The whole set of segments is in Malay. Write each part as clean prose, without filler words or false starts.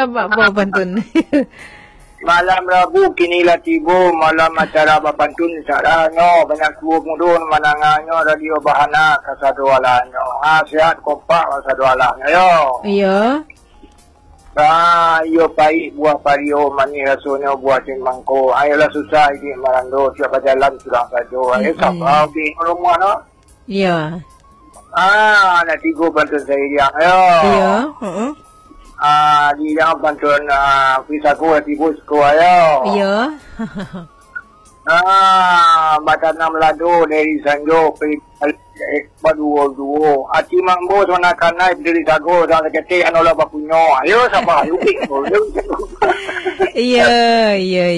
malam Pak Bo pantun. Malam Rabu kinilah tiba malam acara bapantun saranyo banyak tua mudun mananganyo radio bahana kasadualanyo. Sehat kompak kasadualanyo yo. Iya. Iyo pai buah pario mani rasonyo buah mangko. Ayolah susah ini marando siapa jalan sudah saja. Ayo siapa di rumah no? Iya. Nak tiga pantun saya yang yo. Iya. Di yang pantun Fisaku di Busko ayo. Iya. Batanam lado dari Sanjo Baduo Ati Mambo sana kana dari Sago sana kete anola bapunyo. Ayo sama ayo. Iya.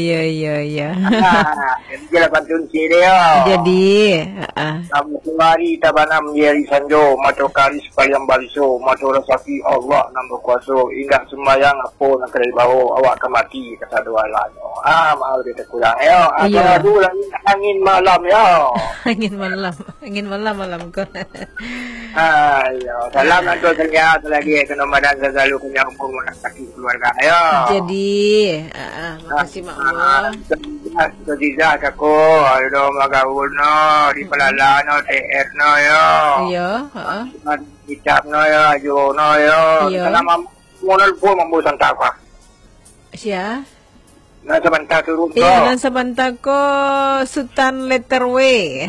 Jadi pantun sireo. Jadi, Mari tabanam dari Sanjo matokari sepayang baliso matora sapi Allah nambah kuaso indah sembayang apa nak kena bawa awak kemati kesadua lanyo. Mahal dia kurang yo. Iya. Aduh angin malam yo. Angin malam ko. Ayo, salam untuk saya lagi kena madan selalu punya hukum nak kasih keluarga ayo. Jadi, makasih Mak Bo. Jadi aku ada magaul no di pelala no TR no yo. Iya, Dicap no yo, ajo no yo. Salam monol po mambo santa ka. Siya? Nasa banta turun ko. Iya, nasa banta ko Sultan Letterway.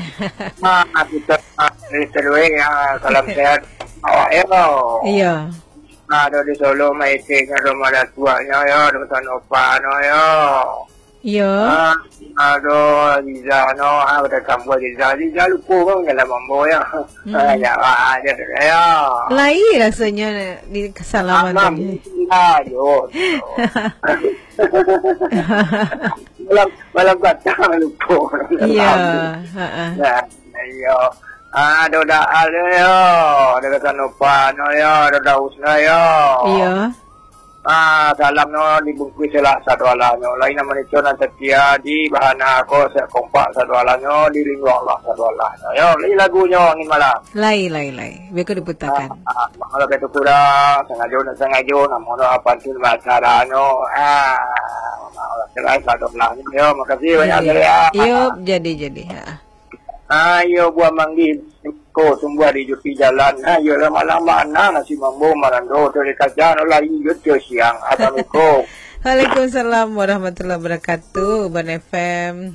Letter way, salam sehat. Ayo. Iya. Ada di Solo maite kan rumah tua nya yo, di sana opa no yo. Iya. Ada di sana ada kampung di sana lupa kan dalam mambo ya. Ya ada ya. Lain rasanya di kesalaman tadi. Ayo. Malam kata lupa. Iya. Ayo. Ada yo, ada kata nopa no yo, ada daus no yo. Iya. Dalam no dibungkus lah satu alanyo. Lain nama itu nanti dia di bahana aku saya kompak satu alanyo di lingkungan Allah satu alanyo. Yo, ini lagunya angin malam. Lai. Biar kau diputarkan. Kalau kita kurang sengaja, namun apa tu masalah no. Selesai satu alanyo. Yo, makasih banyak ya. Yo, jadi. Ayo buah manggil ko semua di jupi jalan. Ayo lama-lama nasi mambo marando dari kajian lagi gitu siang atau ko. Waalaikumsalam warahmatullahi wabarakatuh. Ban FM.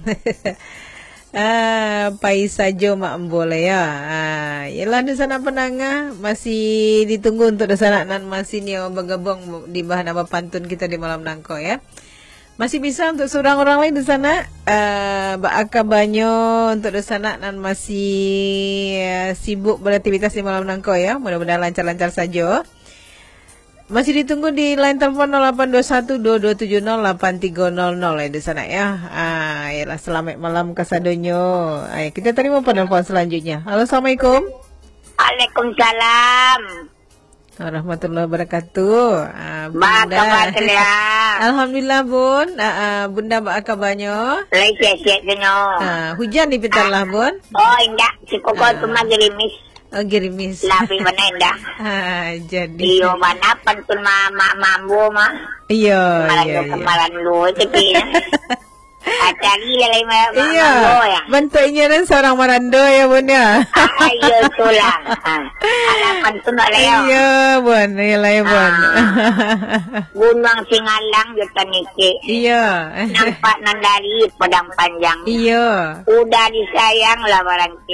Pai sajo mak boleh ya. Yalah di sana penanga masih ditunggu untuk di sana nan masih ni bergabung di bahan apa pantun kita di malam nangko ya. Masih bisa untuk seorang orang lain di sana, Mbak Banyo untuk di sana dan masih sibuk beraktivitas di malam nangko ya. Mudah-mudahan lancar-lancar saja. Masih ditunggu di line telepon 0821-2270-8300 ya di sana ya. Yalah selamat malam kasadonyo. Kita terima penelpon selanjutnya. Halo, assalamualaikum. Waalaikumsalam. Warahmatullahi wabarakatuh. Bunda. Alhamdulillah Bun. Bunda Mbak Akabanyo. Siap-siap senyo. Hujan di pintar lah Bun. Oh indah. Si kokol cuma gerimis. Oh gerimis. Lapi mana indah. Jadi. Iyo mana pantun mambo mah. Iya. Kemalan lu cekinya. Atari lalai mambo ya. Bentuknya kan seorang marando ya Bun ya. Ayo itulah. Alah pantun leo. Iya Bun. Iya Bun. Gunung Singalang Yutanike. Iya. Nampak nandari pedang panjang. Iya. Udah disayang lah barangki.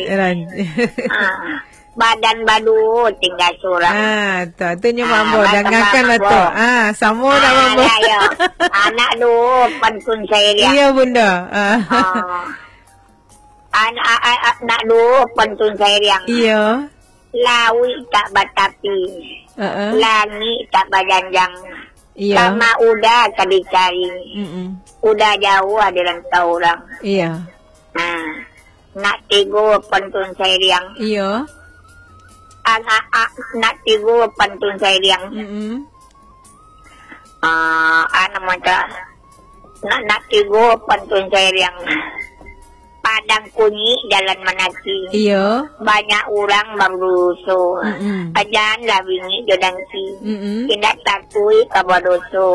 Badan badu tinggal surang. Tu mambo dengarkan lah tu. Sama dah mambo. Anak du pantun saya dia. Iya Bunda. Anak du pantun saya dia. Iya. Lawi tak batapi. Langit tak bajanjang. Iya. Sama udah kadicari. Udah jauh ada rantau orang. Iya. Nak tigo pantun saya dia. Iya. Nak tigo pantun saya dia. Macam nak tigo pantun saya dia. Padang Kunyi Jalan Manaki. Iya. Banyak orang berusuh. Ajan lah wingi jodangki. Tidak takui kabadoso.